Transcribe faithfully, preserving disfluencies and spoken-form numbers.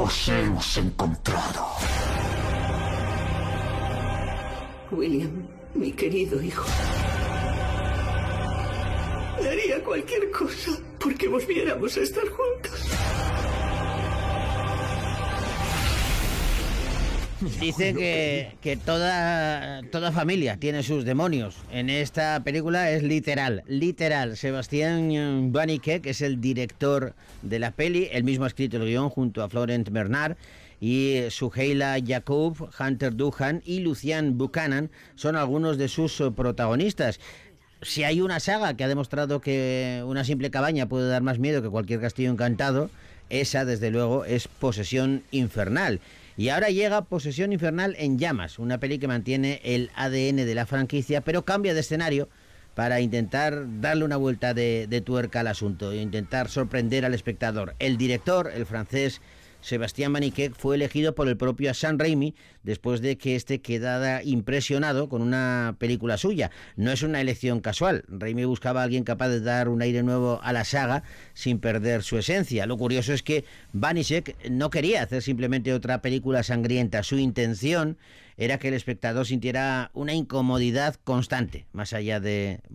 Os hemos encontrado. William, mi querido hijo. Daría cualquier cosa porque volviéramos a estar juntos. Dice que, que toda, toda familia tiene sus demonios. En esta película es literal, literal. Sebastián Vanicek, que es el director de la peli, él mismo ha escrito el guión junto a Florent Bernard, y Suheila Yacoub, Hunter Doohan y Lucian Buchanan son algunos de sus protagonistas. Si hay una saga que ha demostrado que una simple cabaña puede dar más miedo que cualquier castillo encantado, esa desde luego es Posesión Infernal. Y ahora llega Posesión Infernal en llamas, una peli que mantiene el A D N de la franquicia, pero cambia de escenario para intentar darle una vuelta de, de tuerca al asunto e intentar sorprender al espectador. El director, el francés Sebastián Vanicek, fue elegido por el propio Sam Raimi después de que este quedara impresionado con una película suya. No es una elección casual. Raimi buscaba a alguien capaz de dar un aire nuevo a la saga sin perder su esencia. Lo curioso es que Vanicek no quería hacer simplemente otra película sangrienta. Su intención era que el espectador sintiera una incomodidad constante, más allá de